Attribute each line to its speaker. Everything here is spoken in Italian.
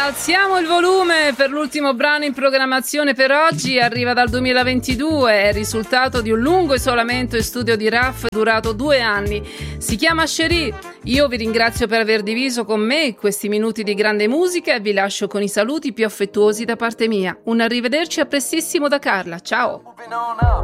Speaker 1: Alziamo il volume per l'ultimo brano in programmazione per oggi. Arriva dal 2022, è il risultato di un lungo isolamento e studio di Raf durato 2 anni. Si chiama Cherie. Io vi ringrazio per aver diviso con me questi minuti di grande musica e vi lascio con i saluti più affettuosi da parte mia. Un arrivederci a prestissimo da Carla. Ciao.